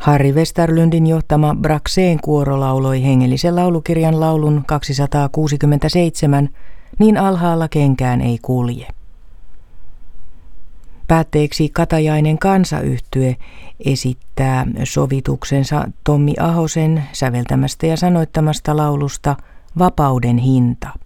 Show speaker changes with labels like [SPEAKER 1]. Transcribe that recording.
[SPEAKER 1] Harri Westerlundin johtama Braxeen kuoro lauloi hengellisen laulukirjan laulun 267, Niin alhaalla kenkään ei kulje. Päätteeksi Katajainen kansayhtye esittää sovituksensa Tommi Ahosen säveltämästä ja sanoittamasta laulusta Vapauden hinta.